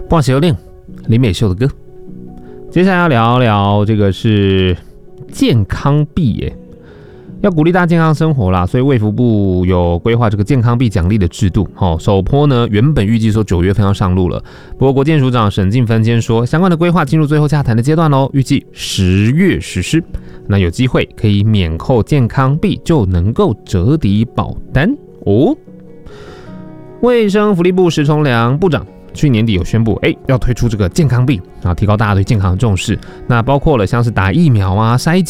棒球令林美秀的歌。接下来要聊聊这个是健康币耶，要鼓励大家健康生活啦，所以卫福部有规划这个健康币奖励的制度。首波呢原本预计说9月份要上路了，不过国健署长沈进芬坚说，相关的规划进入最后洽谈的阶段喽，预计10月实施。那有机会可以免扣健康币，就能够折抵保单哦。卫生福利部石崇良部长去年底有宣布，要推出这个健康币，然后提高大家对健康的重视。那包括了像是打疫苗啊、筛